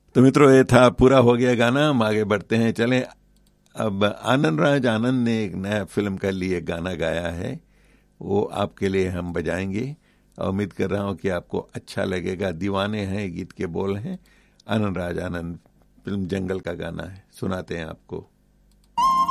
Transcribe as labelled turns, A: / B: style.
A: तो मित्रों, ये था, पूरा हो गया गाना, हम आगे बढ़ते हैं। चलें, अब आनंद राज आनंद ने एक नया फिल्म के लिए गाना गाया है, वो आपके लिए हम बजाएंगे और उम्मीद कर रहा हूँ कि आपको अच्छा लगेगा। दीवाने हैं गीत के बोल हैं, आनंद राज आनंद, फिल्म जंगल का गाना है, सुनाते हैं आपको।